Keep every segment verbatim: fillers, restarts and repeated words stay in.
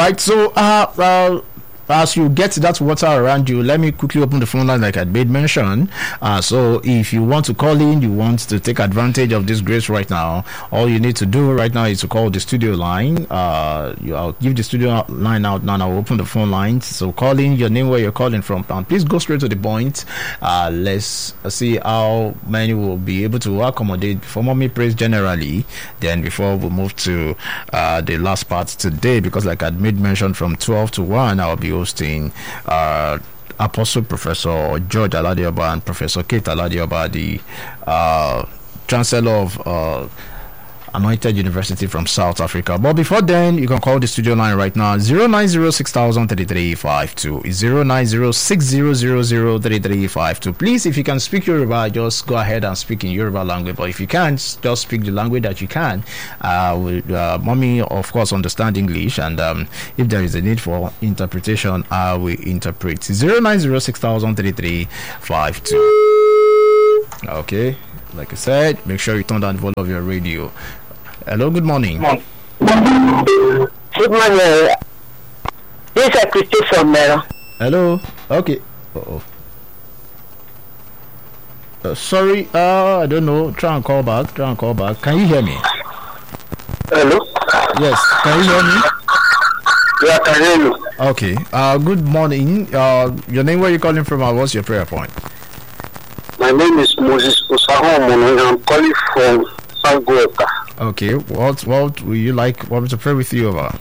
Right, so uh, uh, as you get that water around you, let me quickly open the phone line like I made mention. Uh, so if you want to call in, you want to take advantage of this grace right now, all you need to do right now is to call the studio line. Uh, you, I'll give the studio line out now. I'll open the phone lines. So call in your name, where you're calling from, and please go straight to the point. Uh, let's see how many will be able to accommodate for Mommy Praise generally. Then before we move to uh, the last part today, because like I made mention, from twelve to one, I'll be hosting uh, Apostle Professor George Aladioba and Professor Kate Aladioba, the uh, Chancellor of uh, Anointed University from South Africa. But before then, you can call the studio line right now, zero nine zero six thousand thirty-three fifty-two, zero nine zero six zero zero zero thirty-three fifty-two. Please, if you can speak Yoruba, just go ahead and speak in Yoruba language. But if you can't, just speak the language that you can. Uh, with, uh, mommy, of course, understand English, and um, if there is a need for interpretation, I will interpret. zero nine zero six thousand thirty-three fifty-two. Okay, like I said, make sure you turn down the volume of your radio. Hello, good morning. Good morning. This is Christy from Mero. Hello. Okay. Uh-oh. Uh, sorry, uh, I don't know. Try and call back. Try and call back. Can you hear me? Hello? Yes. Can you hear me? Yeah, I can hear you. Okay. Uh, good morning. Uh, your name, where are you calling from, and what's your prayer point? My name is Moses Osahomon, and I'm calling from Sangoeka. Okay. What What will you like? What to pray with you about?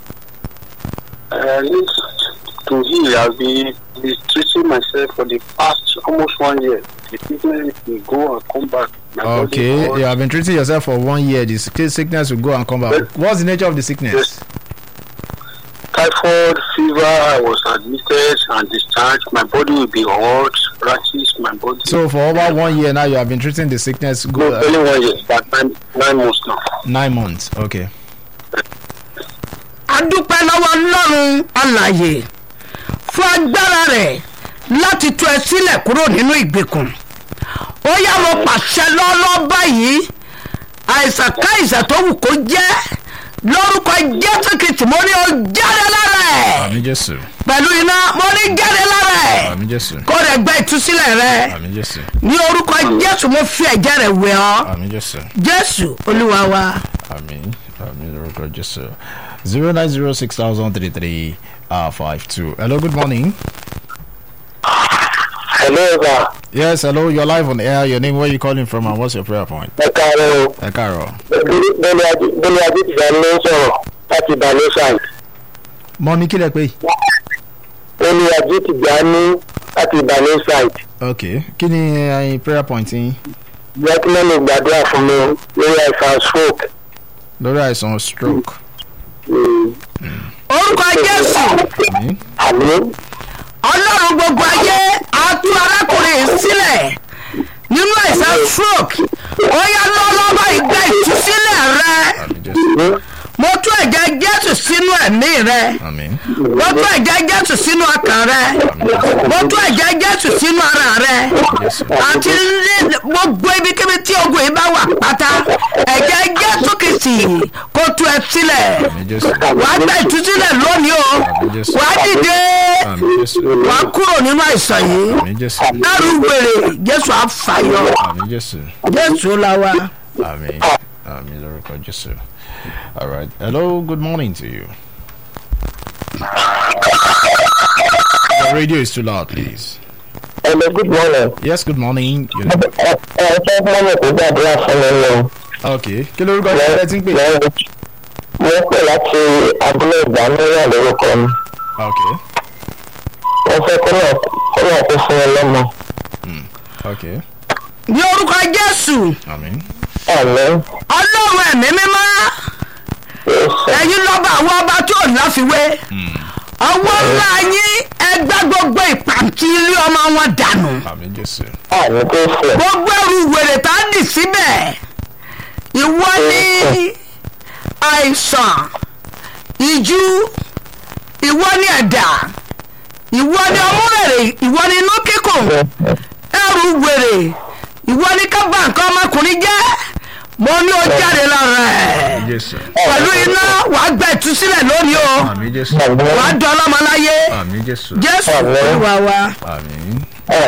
I need to heal. I've been, been treating myself for the past almost one year. The sickness will go and come back. My Okay. body, You have been treating yourself for one year. This sickness will go and come back. Yes. What's the nature of the sickness? Yes. Typhoid fever. I was admitted and discharged. My body will be hot, rashes. My body. So for over one year now, you have been treating the sickness. Go, no, only one year, but nine, nine months now. Nine months. Okay. adúpẹ́ lọ́wọ́ Ọlọ́run alààyè fún agbára rẹ̀ láti tú ẹ sílẹ̀ kúrò nínú ìgbèkùn. Ó yá mo pàṣẹ lọ́lọ́ báyìí, àìsàn káìsàn tó wù kó jẹ́, lórúkọ Jésù Kristi mo ní ó jáde lára ẹ̀. Àmín Jésù. Pẹ̀lú iná mo ní jáde lára ẹ̀. Àmín Jésù. Kó rẹ̀ gba ìtúsílẹ̀ rẹ̀. Àmín Jésù. Ní orúkọ Jésù mo fi ẹ̀jẹ̀ rẹ̀ wẹ̀ ọ́. Àmín Jésù. Jésù Olúwa wa. Àmín. Àmín lórúkọ Jésù. zero nine zero six thousand thirty-three fifty-two. Hello, good morning. Hello, sir. Yes, hello, you're live on air. Your name, where you calling from, and what's your prayer point? Ẹ káàárọ̀. Ẹ káàárọ̀. Bẹ́ẹ̀ni Adé ti dá ló ń sọ̀rọ̀ láti Ìbàlẹ́sàn. Mọ́mí kí lẹ pé? Bẹ́ẹ̀ni Adé ti dá ní láti Ìbàlẹ́sàn. Okay, kí ni uh, prayer point yín? Bẹ́ẹ̀ni lè gbàdúrà fún mi lórí àìsàn stroke. Lórí àìsàn stroke. Orúkọ Jésù. Àmín. Àmín. Ọlọ́run gbogbo ayé á tú arákùnrin sílẹ̀ nínú àìsàn stroke. Ó yá lọ́lọ́bà ìgbà ìtúsílẹ̀ rẹ. Àmín Jésù. Mo tú ẹ̀jẹ̀ Jésù sínú ẹ̀mí rẹ. Àmín. Mo tú ẹ̀jẹ̀ Jésù sínú ọkàn rẹ. Mo tú ẹ̀jẹ̀ Jésù sínú ara rẹ. Àti ní gbogbo ibikíbi tí ogun yìí bá wà pátá, ẹ̀jẹ̀ Jésù Kristi kó tú ẹ sílẹ̀. Àmín Jésù. Wàá gba ìtúsílẹ̀ lónìí o. Wàá dìde. Àmín Jésù. Wàá kúrò nínú àìsàn yìí. Àmín Jésù. Ẹrù wèrè Jésù á fàyọ. Àmín Jésù. Jésù la wa. Àmín. Àmín lórúkọ Jésù. All right. Hello, good morning to you. The radio is too loud, please. Hello, good morning. Yes, good morning. You Ẹ ẹ ṣe fún mi kó gbàdúrà fún mi lọ. Okay. Kí lórúkọ yín ẹ ti ń pè? Mo pè láti abúlé ìgbà mẹ́rin lórúkọ mi. Okay. Wọ́n fẹ́ kó náà kó náà kó fún ẹ lọ́mọ. Okay. Ní orúkọ Jésù. Àmín. Àmín. Ọlọ́run ẹ̀mí mímọ́. Ẹ̀yin lọ́ba àwọn ọba tó láfiwé. Ọwọ́ ńlá yín ẹgbẹ́ gbogbo ìpàǹtí ilé ọmọ wọn dànù. Àmín Jésù. Àmín Jésù. Gbogbo ẹrù wèrè tá a dì síbẹ̀. Ìwọ ni àìsàn, ìjú, ìwọ ni ẹ̀dà, ìwọ ni ọmúrèrè, ìwọ ni inú kíkùn, ẹrù wèrè, ìwọ ni ká bà nǹkan ọmọkùnrin jẹ́. mo ní o jáde lára ẹ̀ Yes, sir. pẹ̀lú iná wàá gba ìtúsílẹ̀ lónìí o Àmì Jésù. wàá dán ọlọ́mọ láyé Àmì Jésù. jésù olúwa wa. Àmì.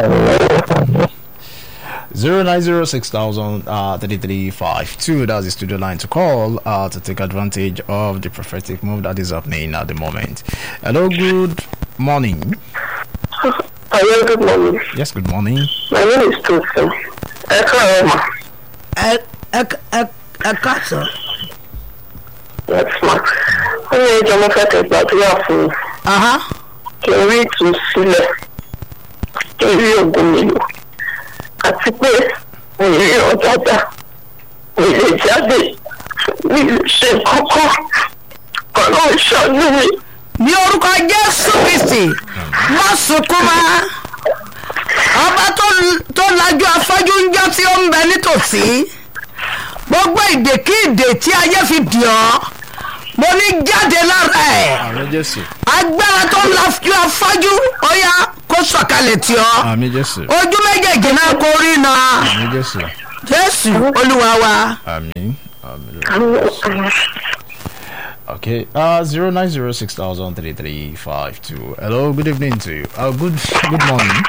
Zero nine zero six thousand uh thirty three five two. That's the studio line to call uh to take advantage of the prophetic move that is happening at the moment. Hello, good morning. Hello, good morning. Yes, good morning. My name is Tosin. Echo Emma. ẹ ẹ ẹ ẹ káàsán. Yes, ma. Ó ní ẹjọ́ mo fẹ́ tẹ̀ gbàdúrà fún mi. Aha. Kí n rí ìtúsílẹ̀. Kí n rí ògùn mi lò. Àti pé mi ò rí ọjà dá. Mi lè jáde. Mi lè ṣe kọ́kọ́. Kọ́lọ́ ìṣàánú mi. ní orúkọ jésù kristi má sunkún mọ́ ọba tó tó lajú afọ́jú ń jọ́ tí ó ń bẹ nítòsí gbogbo ìdèkídè tí ayé fi dì ọ́ mo ní jáde lára ẹ̀ Àmì Jésù. agbára tó lajú afọ́jú ó yá kó sọ̀kalẹ̀ tì ọ́ Àmì Jésù. ojú méjèèjì náà kó rí na Àmì Jésù. jésù olúwa wa. Àmì. Àmì. Okay, uh, zero nine zero six thousand three three five two. Hello, good evening to you. Uh, good, good morning.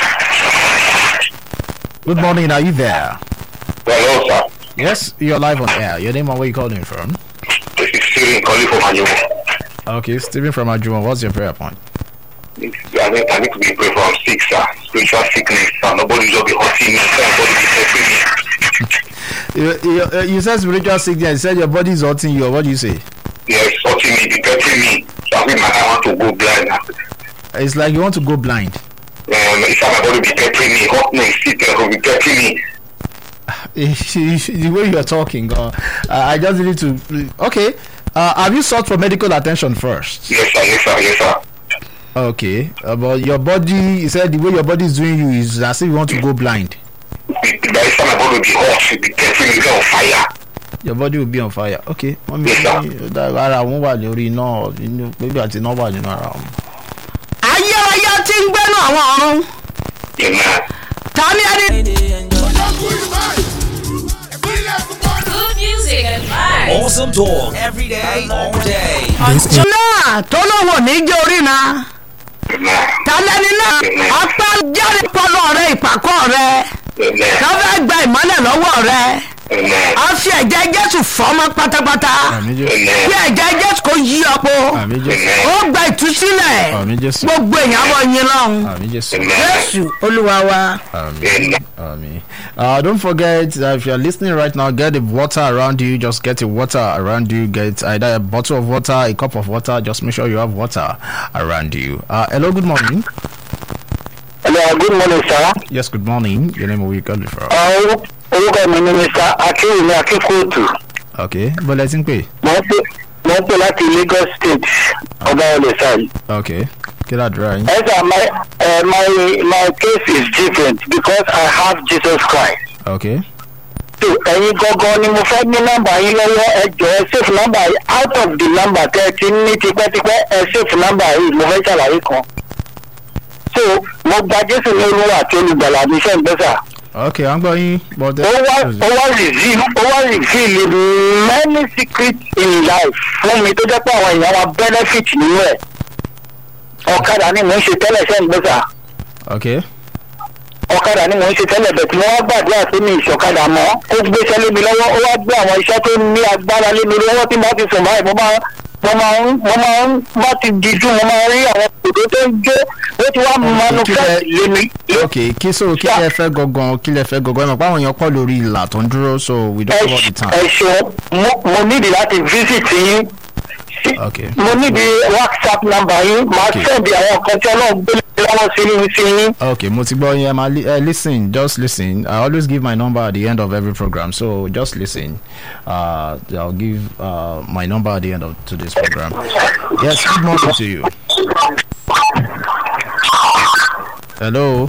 Good morning. Are you there? Hello, sir. Yes, you're live on air. Your name and where you calling from? This is Stephen calling from Ajumo. Okay, Stephen from Ajuma. What's your prayer point? I need, I need to be praying for I'm sick, sir. Spiritual sickness, sir. Nobody just be hurting me, sir. Nobody be helping me. You, you, uh, you said spiritual sickness. You said your body is hurting you. What do you say? Yes, hurting me, be hurting me. So I think my I want to go blind. It's like you want to go blind. Um, it's like my body be hurting me, hotness, sickness will be hurting me. The way you're talking, uh, I just need to. Okay, uh, have you sought for medical attention first? Yes, sir, yes, sir, yes, sir. Okay, uh, but your body, you said the way your body is doing you is as if you want to go blind. By the time my body will be hot, it be hurting me, get on fire. Your body will be on fire. Okay, wọ́n mi Yes, sir. ní ara wọn wà lórí iná inú bébí àti iná wà nínú ara wọn. ayérayé tí ń gbẹ́nu àwọn ọ̀run Amen. ta ni ẹni. Good music and vibes. Awesome talk every day, all day. náà tó lówó ní jẹ́ orí na Amen. ta lẹ́ni náà ọpẹ́ jáde pọ́lọ́ rẹ ìpàkọ́ rẹ Amen. ká fẹ́ gba ìmọ́lẹ̀ lọ́wọ́ rẹ Amen. a fi ẹ̀jẹ̀ jésù fọ́mọ́ pátápátá Àmì Jésù. Amen. fi ẹ̀jẹ̀ jésù kò yí ọ̀pọ̀ Àmì Jésù. ó gba ìtúsílẹ̀ Àmì Jésù. gbogbo èèyàn bọ̀ yín lọ́hùn Àmì Jésù. jésù olúwa wa. Amen. Amen. Uh, don't forget, uh, if you're listening right now, get the water around you. Just get the water around you. Get either a bottle of water, a cup of water. Just make sure you have water around you. Uh, hello, good morning. Hello, good morning, sir. Yes, good morning. Your name, where you calling from? Uh, orúkọ mi ni Mister Akéwìmí Akínkòótù. Okay, bulletin pay. Mo ń pè mo ń pè láti Lagos State, ọba olùsàlì. Okay, get that right. Yes, sir, my, uh, my, my case is different because I have Jesus Christ. Okay. So, ẹ̀yin gangan ni mo fẹ́ ní nọ́mbà yín lọ́wọ́ ẹ jọ̀ọ́ ẹ save nọ́mbà yìí out of the number tẹ́ ẹ ti ní tipẹ́tipẹ́ ẹ save nọ́mbà yìí mo fẹ́ ṣàlàyé kan. So, mo gba Jésù ní olúwa àti olùgbàlà mi ṣe ń gbẹ́sà. Okay, I'm going. But Ó wá ó wá reveal ó wá reveal many secrets in life fún mi tó jẹ́ pé àwọn èèyàn wa benefit nínú ẹ̀. Ọ̀kadà ni mò ń ṣe tẹ́lẹ̀ ṣe ń gbẹ́sà. okay. Ọ̀kadà ni mò ń ṣe tẹ́lẹ̀ bẹ̀ tí wọ́n wá gbàdúrà pé mi ìṣọ̀kadà mọ́ ó gbéṣẹ́ lé mi lọ́wọ́ ó wá gbé àwọn iṣẹ́ tó ní agbára lé mi lọ́wọ́ tí mo ti sùn báyìí mo máa mo máa ń mo máa ń bá ti dijú mo máa rí àwọn kòtò tó ń jó ó ti wá manufacture lé mi. Okay, kí so kí lẹ fẹ́ gangan kí lẹ fẹ́ gangan ẹ mọ̀ pé àwọn èèyàn pọ̀ lórí ìlà tó ń dúró so we don't have all the ẹ time. ṣeun mo mo nídìí láti visit yín. Okay. Mo nídìí WhatsApp number yín máa Okay. send àwọn kan tí ọlọ́run gbé lọ́wọ́ sí ní sí yín. Okay, mo ti gbọ́ yẹn ma li uh, listen just listen. I always give my number at the end of every program so just listen. Uh, I'll give uh, my number at the end of today's program. Yes, good morning to you. Hello.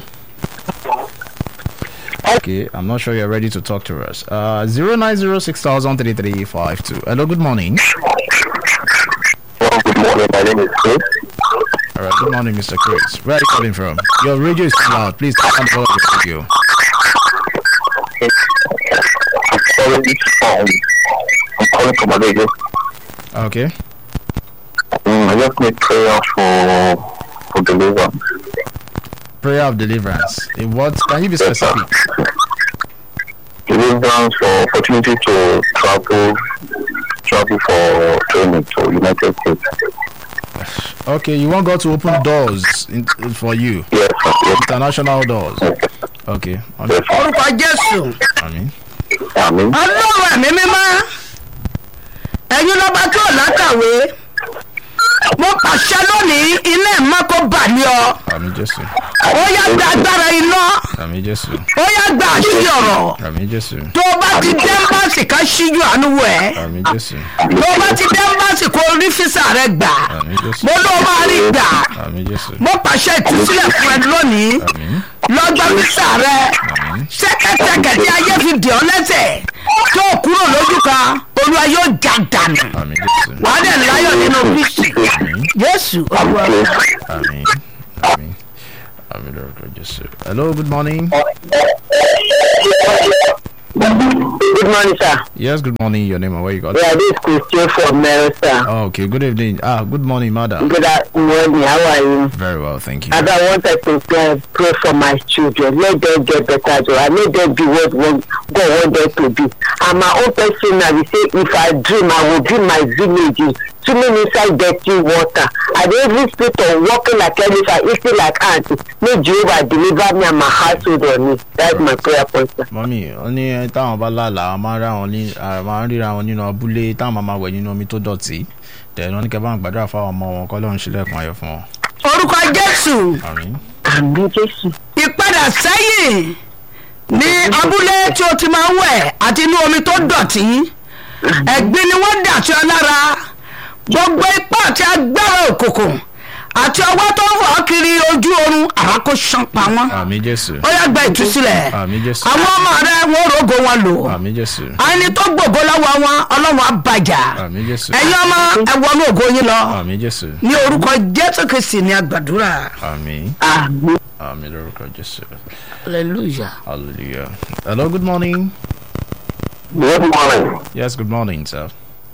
Okay, I'm not sure you're ready to talk to us. Uh, zero nine zero six thousand three three five two. Hello, good morning. Well, good morning. My name is Chris. All right, good morning, Mister Chris. Where are you calling from? Your radio is too loud. Please turn on the volume of your radio. calling from I'm calling from Adejo. Okay. Mm, I just need prayer for for deliverance. Prayer of deliverance. In what? Can you be specific? Deliverance for opportunity to travel travel for training to United States. Okay, you want God to open doors in, for you? Yes, yes. International doors. Okay. orúkọ jésù Amen. Amen. ọlọ́run ẹ̀mí mímọ́ ẹ̀yin lọ́ba tó lákàwé mo pàṣẹ lónìí iná ẹ̀mọ́ kó bà ní ọ Amen, Jesus. ó yá gba agbára iná Amen, Jesus. ó yá gba àṣírí ọ̀rọ̀ Amen, Jesus. tó o bá ti dé ẹ́mbáàsì ká ṣíjú àánú wẹ̀ ẹ́ Amen, Jesus. tó o bá ti dé ẹ́mbáàsì kó o rí físà rẹ gbà Amen, Jesus. mo ló máa rí gbà Amen, Jesus. mo pàṣẹ ìtúsílẹ̀ fún ẹ lónìí Amen. lọ́jọ́ físà rẹ ṣẹ́kẹ́ṣẹkẹ̀ tí ayé fi dì ọ́ lẹ́sẹ̀ tó o kúrò lójú kan olúwa yóò já dànù Amen, Jesus. wàá dẹ̀ láyọ̀ nínú kristi jésù olúwa. Amen. Amen. Amen, Lord Jesus. Hello, good morning. Good morning, sir. Yes, good morning. Your name and where you got? Yeah, this is Christian from Mero, sir. Oh, okay, good evening. Ah, good morning, madam. Good morning. How are you? Very well, thank you. And I wanted to pray, pray for my children. Let them get better job. And let them be what want- God want them to be. And my own person now, we say, if I dream, I will dream my villages. Swimming inside dirty water. And every spirit of walking like elephant, eating like ants. May Jehovah deliver me and my household on me. That's my prayer point, sir. Mọ́mí, ó ní táwọn bá lálàá, a máa ń rá wọn ní a máa ń ríra wọn nínú abúlé táwọn máa wẹ̀ nínú omi tó dọ̀tí. Tẹ̀lé wọn ní kẹ́ bá ń gbàdúrà fáwọn ọmọ wọn kọ́ lọ́run ṣílẹ̀kùn ayọ̀ fún wọn. orúkọ jésù Àmín. Àmín Jésù. ìpadà sẹ́yìn ní abúlé tí o ti máa ń wẹ̀ àti inú omi tó dọ̀tí ẹ̀gbin ni wọ́n dà sí ọ lára gbogbo ipá àti agbára òkùnkùn àti ọwọ́ tó ń wọ̀ kiri ojú oorun àrà kò ṣán pa wọ́n Àmín Jésù. ó yá gba ìtúsílẹ̀ Àmín Jésù. àwọn ọmọ rẹ wọn ò rògo wọn lò Àmín Jésù. ẹni tó gbògo lọ́wọ́ wọn ọlọ́run àbàjá Àmín Jésù. ẹ̀yin ọmọ ẹ̀wọ̀n ní ògo yín lọ Àmín Jésù. ní orúkọ jésù kristi ní àgbàdúrà Àmín. Àmín. Àmín lórúkọ Jésù. hallelujah. Hallelujah. Hello, good morning. Good morning. Yes, good morning, sir.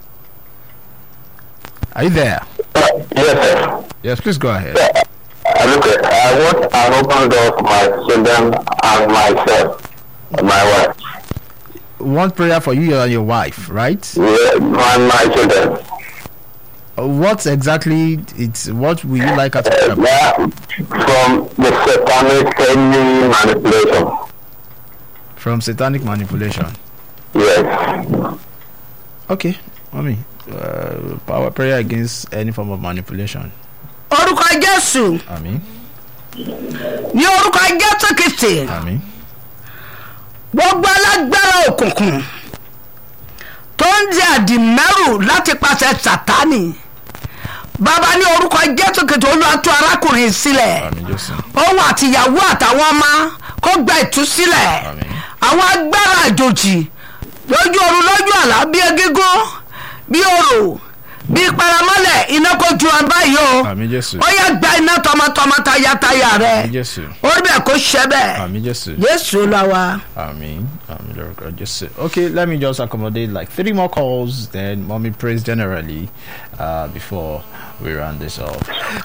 Are you there? Uh, yes, sir. Yes, please go ahead. Uh, look, I want an open door for my children and myself, and my wife. One prayer for you and your wife, right? Yeah, and my children. Uh, What exactly? It's what will you like us to Uh, pray? yeah, from the satanic enemy manipulation. From satanic manipulation. Yes. Okay, mommy. Uh, power prayer against any form of manipulation. orúkọ jésù Amen. ní orúkọ jésù kristi Amen. gbogbo alágbára òkùnkùn tó ń di àdìmẹ́rù láti pàṣẹ sátánì bàbá ní orúkọ jésù kristi olúwa tú arákùnrin sílẹ̀ Amen. Jésù. òun àtìyàwó àtàwọn ọmọ kó gba ìtúsílẹ̀ Amen. àwọn agbára àjòjì lójú oorun lójú àlá bí egígún bí òrò bí paramọ́lẹ̀ iná kó ju ọ báyìí o Amen. Jésù. ó yẹ gba iná tọmọtọmọ tayátayá rẹ Amen. Jésù. ó rí bẹ́ẹ̀ kó ṣe bẹ́ẹ̀ Amen. Jésù. jésù olúwa. Amen. Amen. Lord God, Jésù. Okay, let me just accommodate like three more calls, then mommy prays generally uh, before we round this off.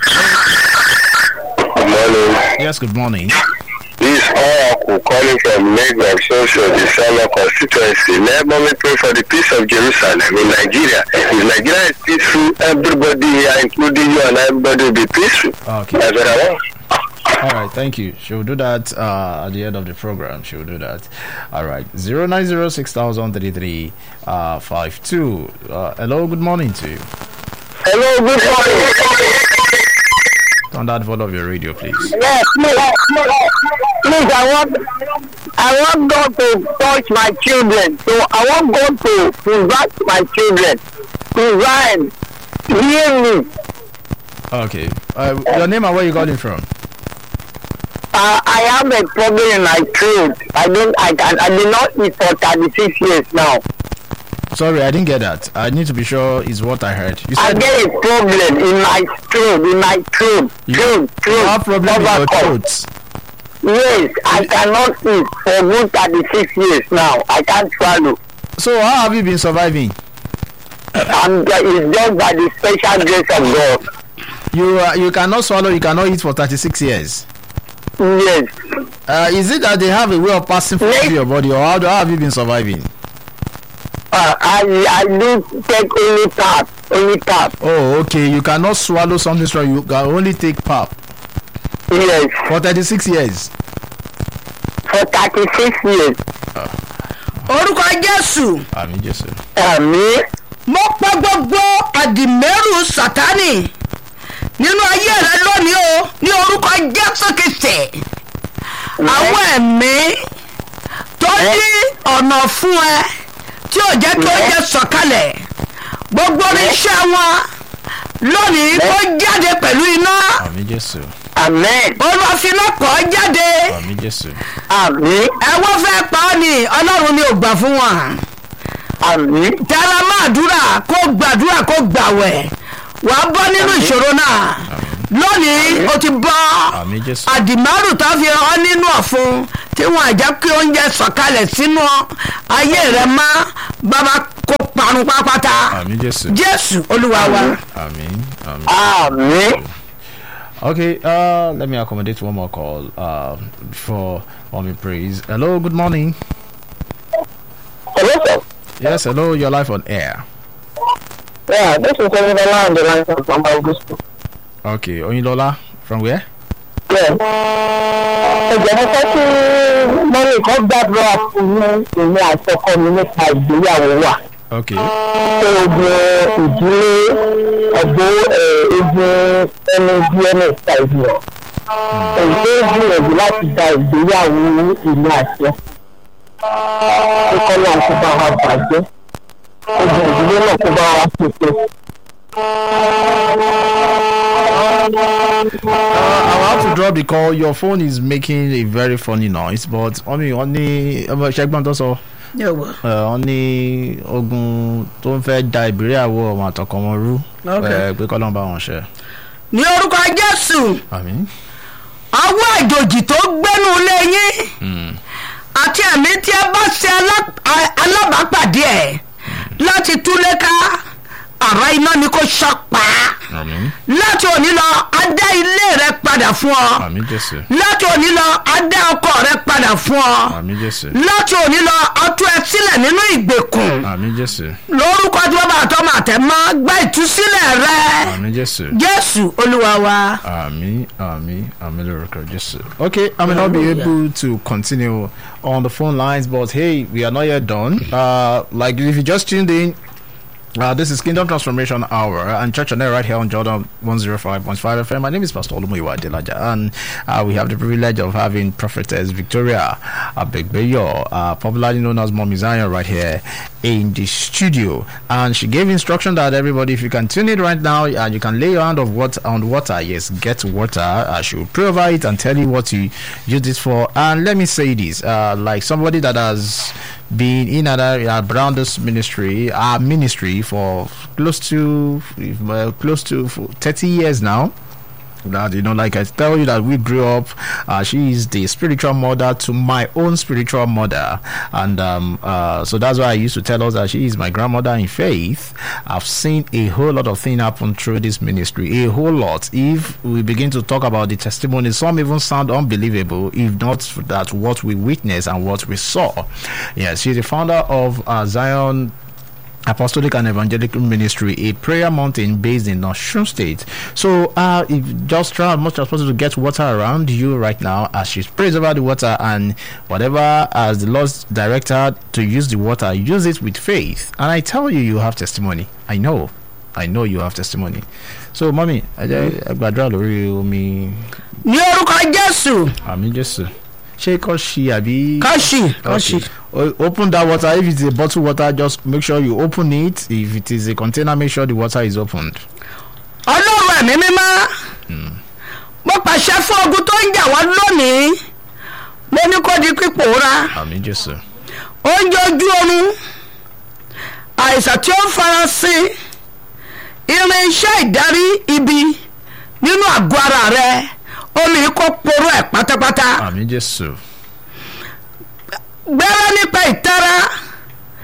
Good morning. Yes, good morning. This is Oracle calling from Lagos, Social, the Summer constituency. Let me pray for the peace of Jerusalem in Nigeria. If Nigeria is peaceful, everybody here, including you and everybody, will be peaceful. Okay. That's what I want. All right, thank you. She will do that uh, at the end of the program. She will do that. All right, zero nine zero six thousand thirty three uh five two. Uh, hello, good morning to you. Hello, good morning. Turn that volume of your radio, please. Yes, please, please, I want, I want God to touch my children. So I want God to preserve my children. Provide, heal me. Okay. Uh, your name and where you got it from? Uh, I have a problem in my throat. I don't, I can, I did not eat for thirty-six years now. Sorry, I didn't get that. I need to be sure is what I heard. You I said get a problem in my throat, in my throat, you, throat, you throat. have problem with your throat. Yes, I cannot eat for good thirty-six years now. I can't swallow. So how have you been surviving? I'm, it's just by the special grace of God. You uh, you cannot swallow, you cannot eat for thirty-six years. Yes. Uh, is it that they have a way of passing food to your body, or how, how have you been surviving? Uh, I I do take only tap, only tap. Oh, okay. You cannot swallow something strong. You can only take pap Yes. for thirty-six years. For thirty-six years. orúkọ jésù Àmín Jésù. Àmì. mo pa gbogbo àdìmẹ́rù sátánì nínú ayé rẹ lónìí o ní orúkọ jésù kìsì àwọn ẹ̀mí tó dí ọ̀nà fún ẹ tí ò jẹ́ kí ó jẹ́ sọ̀kalẹ̀ gbogbo iṣẹ́ wọn lónìí kó jáde pẹ̀lú iná Àmín Jésù. Amen. olùwàfínà kọ́ jáde Àmín Jésù. Àmì. ẹ̀wọ́n fẹ́ pa ọ́ ni ọlọ́run ni ò gbà fún wọn. Àmì. tẹ́lá máa dúrà kó gbàdúrà kó gbàwẹ̀ wàá bọ́ nínú ìṣòro náà lónìí o ti bọ́ Àmín Jésù. àdìmárù tó fi hàn nínú ọ̀fun tí wọ́n àjẹ́ kí oúnjẹ sọ̀kalẹ̀ sínú ayé rẹ̀ má bàbá kó parun pápátá Àmín Jésù. jésù olúwa wa. Àmín. Àmín. Àmì. Okay, uh, let me accommodate one more call uh, before mommy prays. Hello, good morning. Hello, sir. Yes, hello, you're live on air. Yeah, this is Oyinlola on the line from Samba Augusto. Okay, Oyinlola, from where? Yeah. Ẹ̀jẹ̀ mo fẹ́ kí mọ́rin kan gbàdúrà fún mi èmi àti ọkọ mi nípa ìgbéyàwó wa. Okay. Ṣé ogun ìdílé ọ̀gbọ́n ogun ẹni bí ẹni ìta ìdílé? Èyí tó gbìyànjú láti da ìgbéyàwó ìlú àṣẹ. Ó kọ́ náà kó bá wa bàjẹ́. Ogun ìdílé náà kó bá wa pèsè. Uh, I'll have to drop the call. Your phone is making a very funny noise, but I mean, only Ṣẹ́gbọ́n tó sọ. Wọ́n ní ogun tó ń fẹ́ da ìgbéyàwó ọmọ àtọkọ wọn rú pé kọ́ ló ń bá wọn ṣe. ní orúkọ jésù Àmín. àwọn àjòjì tó gbénú ilé yín àti ẹ̀mí tí ẹ bá ṣe alábàápàdé ẹ̀ láti túlé ká àrá iná ni kò ṣọpa Àmín. láti òní lọ adá ilé rẹ padà fún ọ Àmín Jésù. láti òní lọ adá ọkọ rẹ padà fún ọ Àmín Jésù. láti òní lọ ọtún ẹ sílẹ̀ nínú ìgbèkùn Àmín Jésù. lórúkọ tí wọ́n bá tọ́ máa tẹ̀ mọ́ gbá ìtúsílẹ̀ rẹ Àmín Jésù. jésù olúwa wa. Àmín, àmín, àmín lórúkọ Jésù. Okay, I may not be able to continue on the phone lines, but hey, we are not yet done. Uh, like if you just tuned in, Uh, this is Kingdom Transformation Hour and Church on Air right here on Jordan one oh five point five F M. My name is Pastor Olumoyiwa Adelaja, and uh, we have the privilege of having Prophetess Victoria Abegbeyo, uh, popularly known as Mommy Zion, right here in the studio. And she gave instruction that everybody, if you can tune in right now, and uh, you can lay your hand of what on water. Yes, get water. Uh, she will pray over it and tell you what to use it for. And let me say this, uh, like somebody that has been in and around this ministry, our ministry for close to uh, close to thirty years now. That, you know, like I tell you, that we grew up. Uh, she is the spiritual mother to my own spiritual mother, and um, uh, so that's why I used to tell us that she is my grandmother in faith. I've seen a whole lot of things happen through this ministry, a whole lot. If we begin to talk about the testimonies, some even sound unbelievable, if not that what we witnessed and what we saw. Yes, she's the founder of uh, Zion Apostolic and Evangelical Ministry, a prayer mountain based in Osun State. So, uh, if just try as much as possible to get water around you right now as she prays over the water, and whatever as the Lord directed to use the water, use it with faith. And I tell you, you have testimony. I know, I know you have testimony. So, mommy, I gbàdúrà lórí omi. ní orúkọ jésù. Àmín Jésù. Ṣé kọ́ ṣí àbí? kọ́ṣì kọ́ṣì. Open that water. If it's a bottled water, just make sure you open it. If it is a container, make sure the water is opened. ọlọ́run ẹ̀mí mímọ́ mo pàṣẹ fún ogun tó ń jà wá lónìí mo ní kó di pípòórá. Àmín Jésù. oúnjẹ ojú oorun àìsàn tí ó ń farasin irin iṣẹ́ ìdarí ibi nínú àgọ́ ara rẹ omi kó poró ẹ̀ pátápátá. Àmín Jésù. gbẹ́rẹ́ nípa ìtara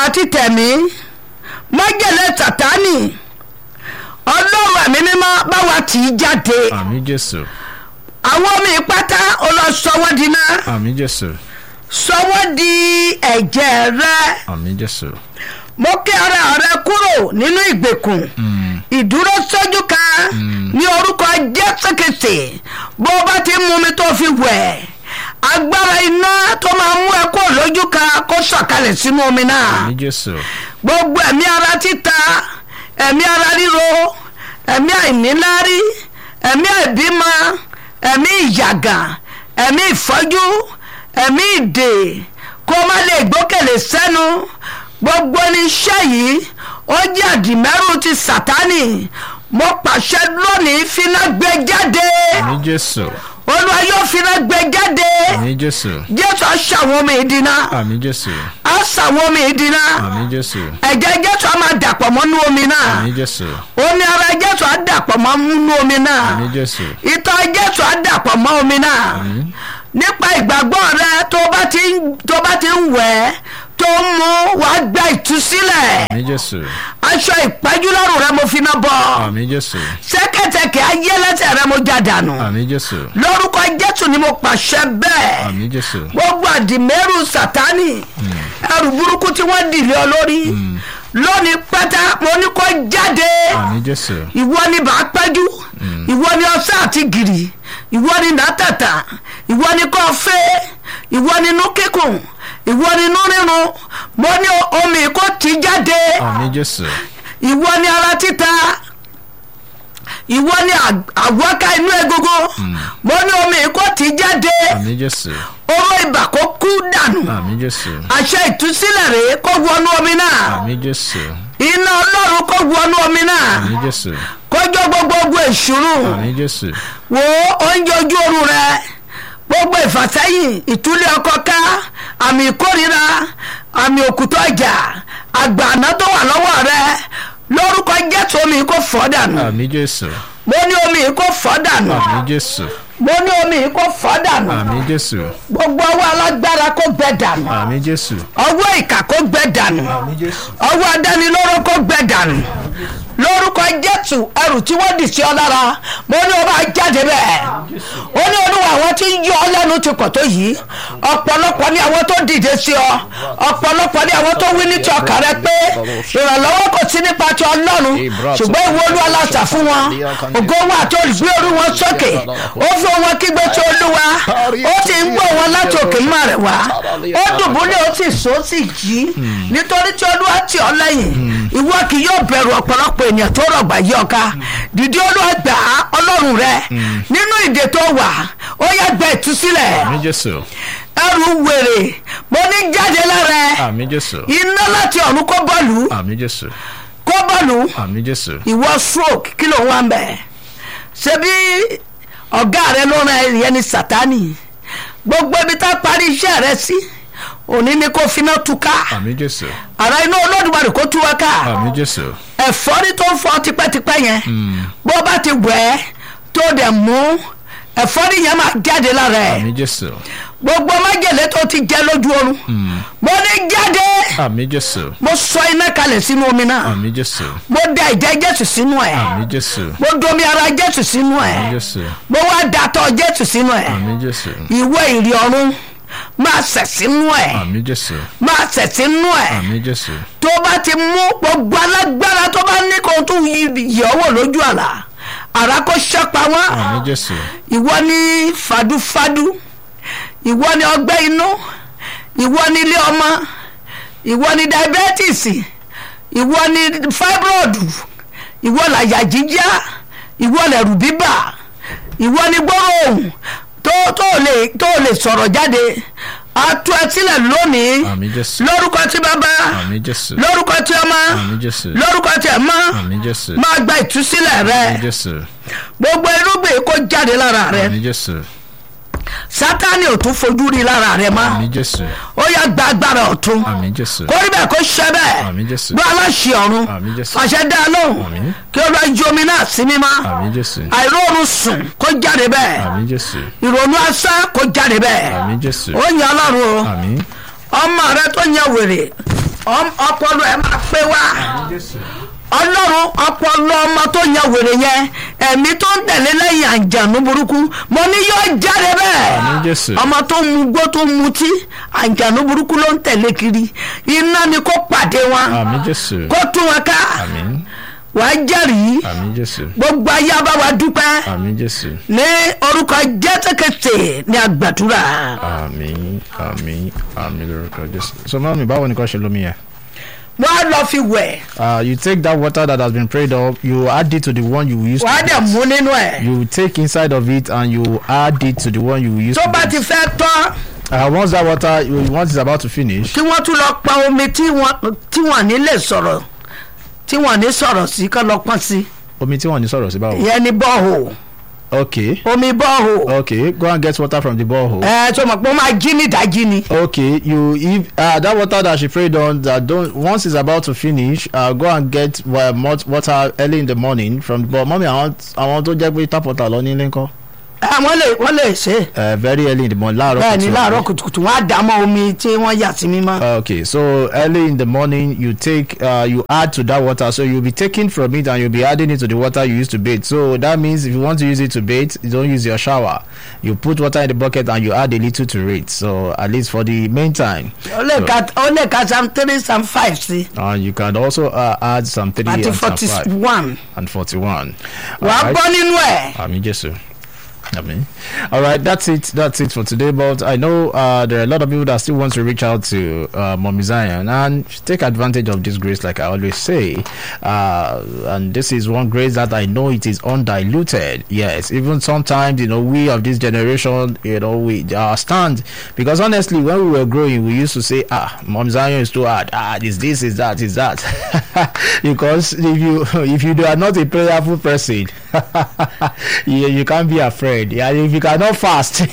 àti tẹ̀mí májèlé Sátánì ọlọ́run ẹ̀mí mímọ́ bá wa tì í jáde. àmín Jésù. àwọn ọmọ ìpátá ọlọ́sọwọ́ dínà. àmín Jésù. sọwọ́ di ẹ̀jẹ̀ rẹ. àmín Jésù. mo kí ara rẹ kúrò nínú ìgbèkùn ìdúró sójú kan ní orúkọ Jésù Kristi. bó o bá ti mú mi tó fi wẹ̀ agbára iná tó máa mú ẹ kó lójú kan kó sọ̀kalẹ̀ sínú omi náà. àmín Jésù. gbogbo ẹ̀mí ara títa ẹ̀mí ara ríro ẹ̀mí àìníláárí ẹ̀mí àìbímọ ẹ̀mí ìyàgà ẹ̀mí ìfọ́jú ẹ̀mí ìdè kó má lè gbókèlè sẹ́nu gbogbo oníṣẹ́ yìí ó jẹ́ àdìmẹ́rù ti Sátánì mo pàṣẹ lónìí finá gbé jáde. àmín Jésù. Olúwa yóò finá gbé jáde. àmín Jésù. Jésù aṣàwọn ọmọ ìdínà. àmín Jésù. aṣàwọn ọmọ ìdínà. àmín Jésù. ẹ̀jẹ̀ Jésù á máa dàpọ̀ mọ́nú omi náà. àmín Jésù. omi ara Jésù á dàpọ̀ mọ́nú omi náà. àmín Jésù. ìtọ̀ Jésù á dàpọ̀ mọ́ omi náà. àmín. nípa ìgbàgbọ́ rẹ tó bá ti ń tó bá ti ń wẹ̀ tó ń mú wàá gba ìtúsílẹ̀. àmín Jésù. aṣọ ìpẹ́jú lọ́rùn rẹ mo fi náà bọ̀. àmín Jésù. ṣẹ́kẹ̀tẹ̀kẹ̀ ayé lẹ́sẹ̀ rẹ mo já dànù. àmín Jésù. lórúkọ Jésù ni mo pàṣẹ bẹ́ẹ̀. àmín Jésù. gbogbo àdìmẹ́rù Sátánì ẹrù burúkú tí wọ́n dìlé ọ lórí lónìí pátá mo ní kó jáde. àmín Jésù. ìwọ ni bàá pẹ́jú ìwọ ni ọsẹ àti gìrì ìwọ ni nàtàtà ìwọ ni kò fẹ́ ìwọ ni inú kíkùn ìwọ ni inú rírun mo ní omi kó tì jáde. àmín Jésù. ìwọ ni ara títa ìwọ ni àwọ̀ká inú egungun mo ní omi kó tì jáde. àmín Jésù. oró ibà kó kú dànù. àmín Jésù. àṣẹ ìtúsílẹ̀ rèé kó wọnú omi náà. àmín Jésù. iná Ọlọ́run kó wọnú omi náà. àmín Jésù. kójó gbogbo ogun èṣùrù. àmín Jésù. wo oúnjẹ ojú oorun rẹ gbogbo ìfàsẹ́yìn ìtúlẹ̀ ọkọ ká àmì ìkórira àmì òkúta ọjà àgbàná tó wà lọ́wọ́ rẹ lórúkọ Jésù omi kó fọ́ dànù. àmín Jésù. mo ní omi kó fọ́ dànù. àmín Jésù. mo ní omi kó fọ́ dànù. àmín Jésù. gbogbo ọwọ́ alágbára kó gbẹ dànù. àmín Jésù. ọwọ́ ìkà kó gbẹ dànù. àmín Jésù. ọwọ́ adánilóró kó gbẹ dànù. lórúkọ Jésù ẹrù tí wọ́n dì sí ọ lára mo ní o máa jáde bẹ́ẹ̀. ó ní olúwa àwọn tí ń yọ ọ lẹ́nu ti pọ̀ tó yìí ọ̀pọ̀lọpọ̀ ní àwọn tó dìde sí ọ ọ̀pọ̀lọpọ̀ ní àwọn tó wí ní ti ọkàn rẹ pé ìrànlọ́wọ́ kò sí nípa ti Ọlọ́run ṣùgbọ́n ìwọ Olúwa la sà fún wọn ògo wọn àti olùgbé orí wọn sókè ó fún wọn kígbe tí Olúwa ó sì ń gbọ́ wọn láti òkè mọ́ rẹ̀ wá ó dùbúlẹ̀ ó sì sọ ó sì jí nítorí tí Olúwa tì ọ́ lẹ́yìn ìwọ kì yóò bẹ̀rù ọ̀pọ̀lọpọ̀ ènìyàn tó rọ̀gbà yí ọ̀ka dìde Olúwa gbà Ọlọ́run rẹ nínú ìdè tó wà ó yá gba ìtúsílẹ̀ àmín Jésù. ẹrù wèrè mo ní jáde lára ẹ àmín Jésù. iná láti ọ̀run kó bọ́ọ̀lù àmín Jésù. kó bọ́ọ̀lù àmín Jésù. ìwọ stroke kí ló ń wá ń bẹ̀ ṣebí ọ̀gá rẹ ló rán ẹ̀yẹ ní Sátánì gbogbo ibi tá a parí iṣẹ́ rẹ sí òní ni kò finá túká àmín Jésù. ara iná Olódùmarè kó tú wá ká àmín Jésù. ẹ̀fọ́rí tó ń fọ́ tipẹ́tipẹ́ yẹn bó bá ti wẹ̀ ẹ́ tó dẹ̀ mú ẹ̀fọ́rí yẹn máa jáde lára ẹ̀ àmín Jésù. gbogbo májèlé tó ti jẹ lójú oorun mo ní jáde àmín Jésù. mo sọ iná kalẹ̀ sínú omi náà àmín Jésù. mo da ìjẹ Jésù sínú ẹ̀ àmín Jésù. mo domi ara Jésù sínú ẹ̀ àmín Jésù. mo wá dàtọ̀ Jésù sínú ẹ̀ àmín Jésù. ìwé ìrì ọ̀run máa sẹ̀ sínú ẹ̀ àmín Jésù. máa sẹ̀ sínú ẹ̀ àmín Jésù. tó bá ti mú gbogbo alágbára tó bá ní kó tún yẹ̀wò lójú àlá àrà kó ṣẹ́pa wọn àmín Jésù. ìwọ ni fàdúfàdú ìwọ ni ọgbẹ́ inú ìwọ ni ilé ọmọ ìwọ ni diabetes ìwọ ni fibroid ìwọ làyà jíjá ìwọ lẹ̀rù bíbà ìwọ ni gbọ́rọ̀ ohùn tó tó lè tó lè sọ̀rọ̀ jáde atu ẹ sílẹ̀ lónìí àmín Jésù. lórúkọ tí bàbá àmín Jésù. lórúkọ tí ọmọ àmín Jésù. lórúkọ tí ẹ̀mọ́ àmín Jésù. máa gba ìtúsílẹ̀ rẹ àmín Jésù. gbogbo irúgbìn kó jáde lára rẹ àmín Jésù. Sátánì ò tún fojú rí lára rẹ mọ́ àmín Jésù. ó yá gba agbára ọ̀tún àmín Jésù. kó rí bẹ́ẹ̀ kó ṣe bẹ́ẹ̀ àmín Jésù. gbọ́ aláṣẹ ọ̀run àmín Jésù. àṣẹ dá lóhùn àmín. kí ó lọ ju omi náà sí mímọ́ àmín Jésù. àìróorun sùn kó jáde bẹ́ẹ̀ àmín Jésù. ìrònú asán kó jáde bẹ́ẹ̀ àmín Jésù. ó yan Ọlọ́run o àmín. ọmọ rẹ tó yan wèrè Ọm- ọpọlọ ẹ máa pé wá ọlọ́run ọpọlọ ọmọ tó yẹ wèrè yẹn ẹ̀mí tó ń tẹ̀lé lẹ́yìn àǹjànú burúkú mo ní yóò jáde Àmín bẹ́ẹ̀ Jésù. ọmọ tó mu gbó tó mutí àǹjànú burúkú ló ń tẹ̀lé kiri iná ni kó pàdé wọn Àmín Jésù. kó tún wọn ká Àmín. wàá jẹ́rìí Àmín Jésù. gbogbo ayé bá wa dúpẹ́ Àmín Jésù. ní orúkọ jẹ́tẹ̀kẹ̀tẹ̀ ní àgbàdúrà. Àmín. Àmín. Àmín lórúkọ Jésù. So mami, báwo ni kò ṣe lómi yẹn? wọ́n á lọ fi wẹ̀ Uh, you take that water that has been prayed up, you add it to the one you use. wàá dẹ̀ mú nínú ẹ̀ You take inside of it and you add it to the one you use. tó to bá ti drink. fẹ́ tán. Uh, once that water, you- once it's about to finish, kí wọ́n tún lọ pa omi tí wọ́n tí wọ́n ní lè sọ̀rọ̀ tí wọ́n ní sọ̀rọ̀ sí kán lọ pọ́n sí omi tí wọ́n ní sọ̀rọ̀ sí báwo? ìyẹn ní bọ́ọ̀hù Okay. omi bọ́ọ̀hù Okay. Go and get water from the borehole. ẹ tó mọ̀ pé ó máa jí ní ìdájí ni Okay, you if uh, that water that she prayed on that don't once it's about to finish, uh, go and get uh, mot- water early in the morning from. But mommy, I want I want to get with tap water lọ ní Lincoln. ẹ wọ́n lè wọ́n lè ṣe Uh, very early in the morning. láàárọ̀ bẹ́ẹ̀ ni kùtù. láàárọ̀ kùtùkùtù wọ́n á dà mọ́ omi tí wọ́n yà sí mímọ́ Okay, so early in the morning, you take uh, you add to that water. So you'll be taking from it and you'll be adding it to the water you used to bathe. So that means if you want to use it to bathe, you don't use your shower. You put water in the bucket and you add a little to it. So at least for the meantime, ó lè ka ó lè ka sam three sam five sí uh, you can also uh, add some three àti and some forty five one and forty-one. wàá Alright. gbọ́ nínú ẹ̀. I mean, just I mean, all right. That's it. That's it for today. But I know uh, there are a lot of people that still want to reach out to uh, Mommy Zion and take advantage of this grace, like I always say. Uh, and this is one grace that I know it is undiluted. Yes, even sometimes you know we of this generation, you know, we our stand because honestly, when we were growing, we used to say, ah, Mommy Zion is too hard. Ah, this, this is that, is that. Because if you if you are not a prayerful person, you, you can't be afraid. Yeah, if you cannot fast.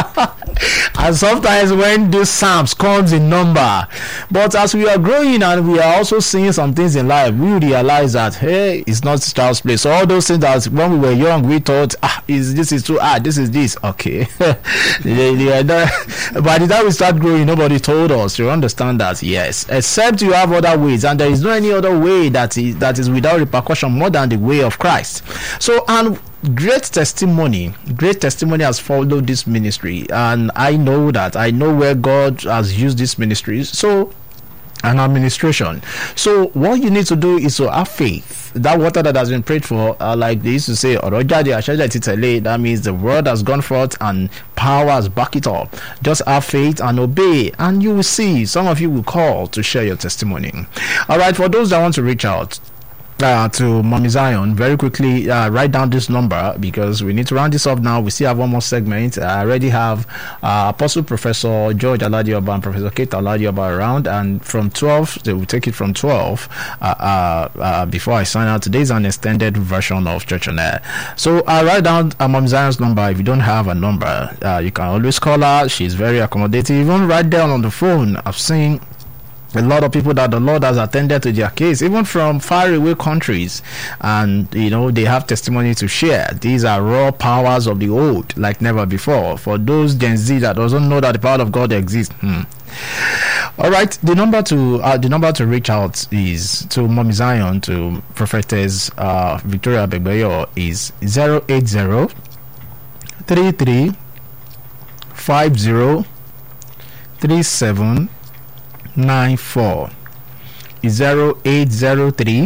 And sometimes when these psalms comes in number, but as we are growing and we are also seeing some things in life, we realize that hey, it's not child's play. So all those things that when we were young we thought, ah, is this is too hard, this is this okay. They- they are not- by the time we start growing, nobody told us. You understand that? Yes, except you have other ways, and there is no any other way that is that is without repercussion more than the way of Christ. So and great testimony great testimony has followed this ministry, and I know that I know where God has used this ministry so and administration. So what you need to do is to have faith. That water that has been prayed for, uh, like they used to say, that means the word has gone forth and power has backed it up. Just have faith and obey, and you will see some of you will call to share your testimony. All right, for those that want to reach out Uh, to Mommy Zion, very quickly uh, write down this number because we need to round this up now. We still have one more segment. I already have uh, Apostle Professor George Aladioba and Professor Kate Aladioba around, and from twelve they will take it from twelve uh, uh, uh, before I sign out. Today's an extended version of Church on Air. So I uh, write down uh, Mommy Zion's number. If you don't have a number, uh, you can always call her. She's very accommodating. Even write down on the phone. I've seen a lot of people that the Lord has attended to their case, even from faraway countries, and you know they have testimony to share. These are raw powers of the old, like never before. For those Gen Z that doesn't know that the power of God exists. Hmm. All right, the number to uh, the number to reach out is to Mommy Zion, to Prophetess uh, Victoria Begbeyo, is zero eight zero three three five zero three seven nine four. Zero eight zero three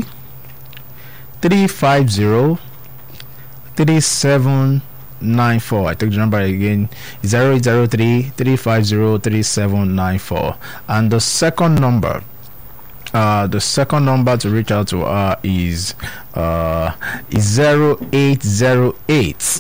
three five zero three seven nine four. I take the number again. Zero eight zero three three five zero three seven nine four. And the second number, uh, the second number to reach out to her is uh is zero eight zero eight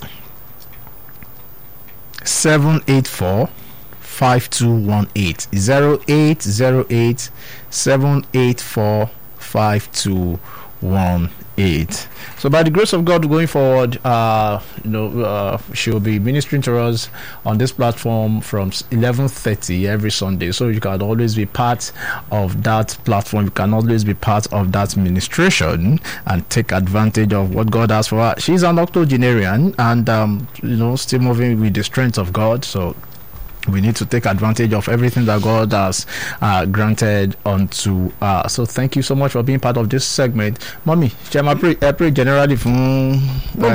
seven eight four. five two one eight. Zero eight zero eight seven eight four five two one eight. So by the grace of God, going forward, uh you know uh, she'll be ministering to us on this platform from eleven thirty every Sunday, so you can always be part of that platform. You can always be part of that ministration and take advantage of what God has for her. She's an octogenarian and um you know still moving with the strength of God, so we need to take advantage of everything that God has uh, granted unto us. So thank you so much for being part of this segment. Mommy, shall I pray, I pray generally from uh,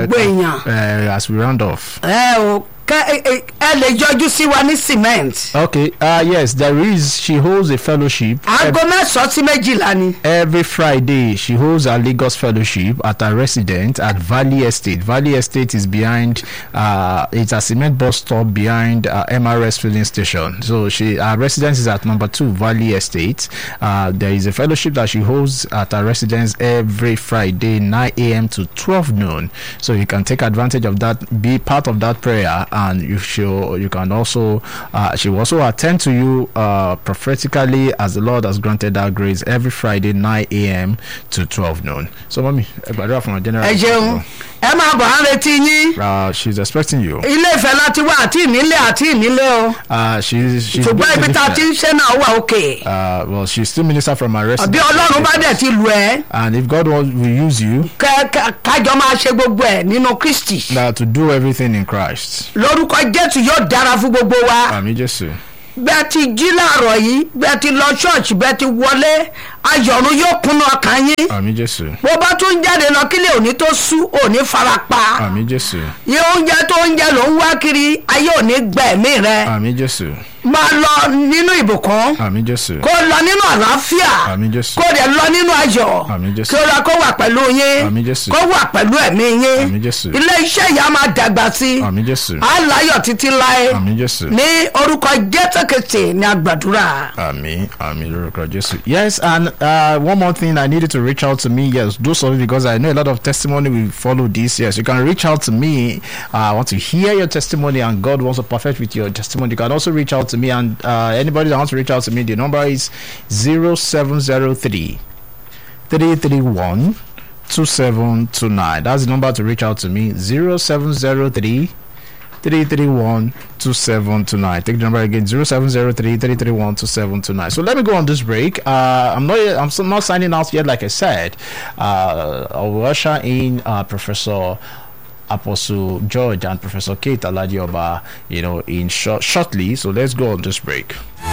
uh, as we round off. ẹ o kẹ ẹ lè jọjú sí wa ní cement. Okay, uh, yes, there is. She holds a fellowship. aago mẹ́sàn-án sí méjìlá ni. Every Friday, she holds a Lagos fellowship at her residence at Valley Estate. Valley Estate is behind, uh, it's a cement bus stop behind uh, M R S filling station. So she, her residence is at number two Valley Estate. Uh, there is a fellowship that she holds at her residence every Friday, nine a.m. to twelve noon. So you can take advantage of that, be part of that prayer, and you show, you can also, uh, she will also attend to you uh, prophetically as the Lord has granted that grace every Friday, nine a.m. to twelve noon. So, mommy, from a general. ẹ jẹun ẹ máa bọ̀ á retí yín. Uh, she's expecting you. ilé ìfẹ́ láti wá àti ìnílé àti ìnílé o. Uh, she's she's. ṣùgbọ́n ibi tá a ti ń ṣe náà wà òkè. Uh, well, she's still minister from her residence. àbí ọlọ́run bá dẹ̀ ti lù ẹ́. And if God will, will use you. kẹ kájọ máa ṣe gbogbo ẹ̀ nínú Kristi. Uh, to do everything in Christ. lórúkọ Jésù yóò dára fún gbogbo wa. Àmín Jésù. bẹ́ẹ̀ ti jí láàárọ̀ yìí bẹ́ẹ̀ ti lọ ṣọ́ọ̀ṣì bẹ́ẹ̀ ti wọlé ayọ̀run yóò kúnnú ọkàn yín. Àmín Jésù. bó bá tún jáde lọ kílẹ̀ òní tó sú òní farapa. Àmín Jésù. iye oúnjẹ tó ń jẹ ló ń wá kiri ayé òní gba ẹ̀mí rẹ. Àmín Jésù. máa lọ nínú ìbùkún. Àmín Jésù. kó lọ nínú àlàáfíà. Àmín Jésù. kó dẹ̀ lọ nínú ayọ̀. Àmín Jésù. kí ó lọ kó wà pẹ̀lú yín. Àmín Jésù. kó wà pẹ̀lú ẹ̀mí yín. Àmín Jésù. ilé iṣẹ́ ìyá máa dàgbà sí. Àmín Jésù. á láyọ̀ títí láé. Àmín Jésù. ní orúkọ Jésù Kristi ní àgbàdúrà. Àmín, àmín lórúkọ Jésù. Yes, and uh, one more thing, I needed to reach out to me. Yes, do so because I know a lot of testimony will follow this. Yes, you can reach out to me. Uh, I want to hear your testimony, and God wants to perfect with your testimony. You can also reach out to me, and uh, anybody that wants to reach out to me, the number is zero seven zero three, three three one, two seven two nine. That's the number to reach out to me. Zero seven zero three. three three one two seven two nine. Take the number again, zero seven zero three three three one two seven two nine. So let me go on this break. Uh, I'm not I'm still not signing out yet, like I said. Uh, I'll usher in uh, Professor Apostle George and Professor Kate Aladioba, you know, in short shortly. So let's go on this break.